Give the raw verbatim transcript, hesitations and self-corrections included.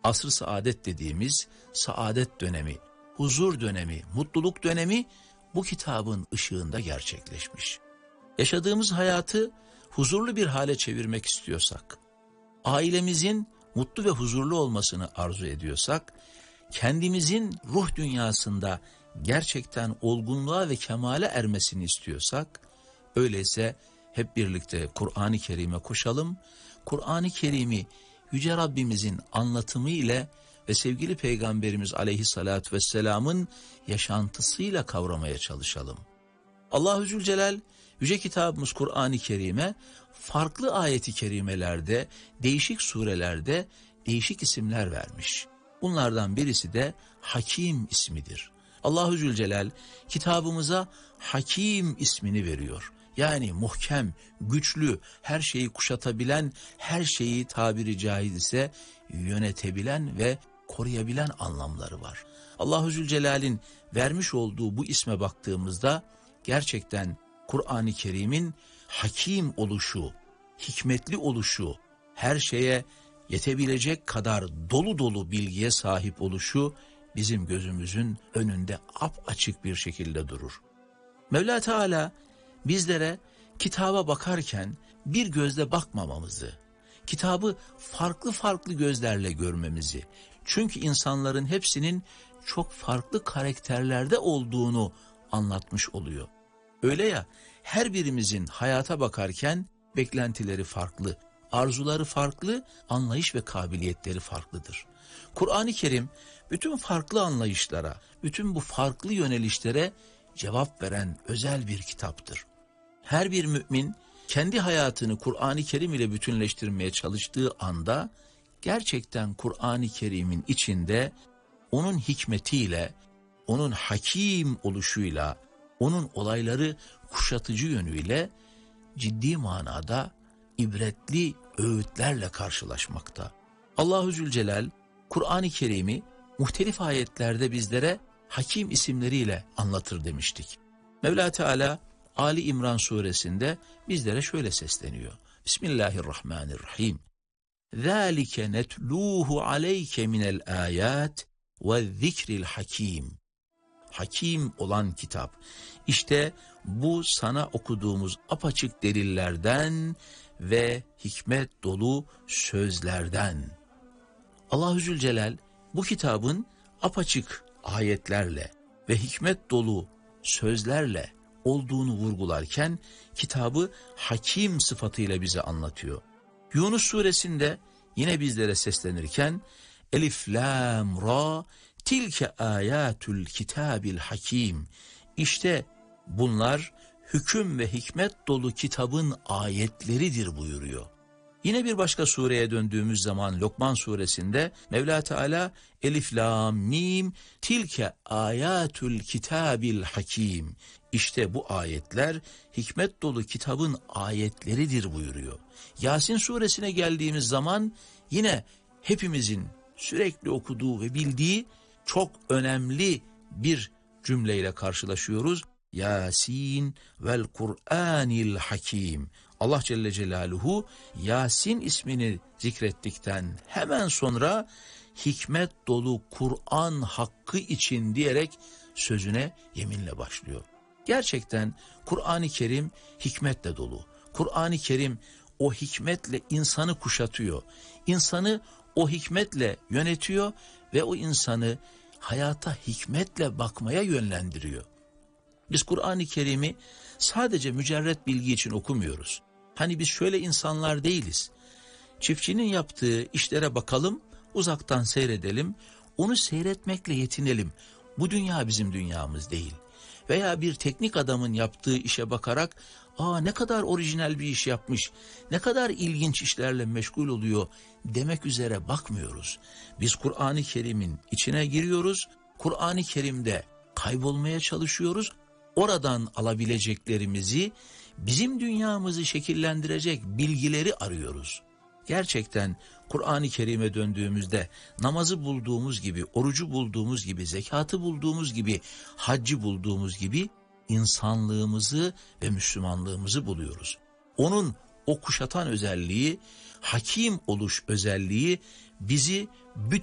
asr-ı saadet dediğimiz saadet dönemi, huzur dönemi, mutluluk dönemi bu kitabın ışığında gerçekleşmiş. Yaşadığımız hayatı huzurlu bir hale çevirmek istiyorsak, ailemizin mutlu ve huzurlu olmasını arzu ediyorsak, kendimizin ruh dünyasında gerçekten olgunluğa ve kemale ermesini istiyorsak, öyleyse hep birlikte Kur'an-ı Kerim'e koşalım. Kur'an-ı Kerim'i Yüce Rabbimizin anlatımı ile ve sevgili Peygamberimiz Aleyhisselatü Vesselam'ın yaşantısıyla kavramaya çalışalım. Allah-u Zülcelal Yüce Kitabımız Kur'an-ı Kerim'e farklı ayeti kerimelerde, değişik surelerde değişik isimler vermiş. Bunlardan birisi de Hakim ismidir. Allah-u Zülcelal kitabımıza Hakim ismini veriyor. Yani muhkem, güçlü, her şeyi kuşatabilen, her şeyi tabiri caiz ise yönetebilen ve koruyabilen anlamları var. Allah-u Zülcelal'in vermiş olduğu bu isme baktığımızda gerçekten Kur'an-ı Kerim'in hakim oluşu, hikmetli oluşu, her şeye yetebilecek kadar dolu dolu bilgiye sahip oluşu bizim gözümüzün önünde apaçık bir şekilde durur. Mevla Teala bizlere kitaba bakarken bir gözle bakmamamızı, kitabı farklı farklı gözlerle görmemizi, çünkü insanların hepsinin çok farklı karakterlerde olduğunu anlatmış oluyor. Öyle ya, her birimizin hayata bakarken beklentileri farklı, arzuları farklı, anlayış ve kabiliyetleri farklıdır. Kur'an-ı Kerim bütün farklı anlayışlara, bütün bu farklı yönelişlere cevap veren özel bir kitaptır. Her bir mümin kendi hayatını Kur'an-ı Kerim ile bütünleştirmeye çalıştığı anda gerçekten Kur'an-ı Kerim'in içinde onun hikmetiyle, onun hakim oluşuyla, onun olayları kuşatıcı yönüyle ciddi manada ibretli öğütlerle karşılaşmakta. Allah-u Zülcelal Kur'an-ı Kerim'i muhtelif ayetlerde bizlere Hakim isimleriyle anlatır demiştik. Mevla Teala Ali İmran suresinde bizlere şöyle sesleniyor. Bismillahirrahmanirrahim. ذَٰلِكَ نَتْلُوهُ عَلَيْكَ مِنَ الْآيَاتِ وَالذِّكْرِ الْحَكِيمِ. Hakim olan kitap. İşte bu sana okuduğumuz apaçık delillerden ve hikmet dolu sözlerden. Allah-u Zülcelal bu kitabın apaçık ayetlerle ve hikmet dolu sözlerle olduğunu vurgularken kitabı hakim sıfatıyla bize anlatıyor. Yunus suresinde yine bizlere seslenirken Elif lam ra tilke ayatul kitabil hakim. İşte bunlar hüküm ve hikmet dolu kitabın ayetleridir buyuruyor. Yine bir başka sureye döndüğümüz zaman Lokman suresinde Mevla Teala Elif lam mim tilke ayatul kitabil hakim. İşte bu ayetler hikmet dolu kitabın ayetleridir buyuruyor. Yasin suresine geldiğimiz zaman yine hepimizin sürekli okuduğu ve bildiği çok önemli bir cümleyle karşılaşıyoruz. Yasin vel Kur'anil hakim. Allah Celle Celaluhu Yasin ismini zikrettikten hemen sonra hikmet dolu Kur'an hakkı için diyerek sözüne yeminle başlıyor. Gerçekten Kur'an-ı Kerim hikmetle dolu. Kur'an-ı Kerim o hikmetle insanı kuşatıyor. İnsanı o hikmetle yönetiyor ve o insanı hayata hikmetle bakmaya yönlendiriyor. Biz Kur'an-ı Kerim'i sadece mücerret bilgi için okumuyoruz. Hani biz şöyle insanlar değiliz. Çiftçinin yaptığı işlere bakalım, uzaktan seyredelim, onu seyretmekle yetinelim. Bu dünya bizim dünyamız değil. Veya bir teknik adamın yaptığı işe bakarak, ''Aa ne kadar orijinal bir iş yapmış, ne kadar ilginç işlerle meşgul oluyor.'' demek üzere bakmıyoruz. Biz Kur'an-ı Kerim'in içine giriyoruz, Kur'an-ı Kerim'de kaybolmaya çalışıyoruz. Oradan alabileceklerimizi, bizim dünyamızı şekillendirecek bilgileri arıyoruz. Gerçekten Kur'an-ı Kerim'e döndüğümüzde namazı bulduğumuz gibi, orucu bulduğumuz gibi, zekatı bulduğumuz gibi, haccı bulduğumuz gibi insanlığımızı ve Müslümanlığımızı buluyoruz. Onun o kuşatan özelliği, hakim oluş özelliği bizi bütün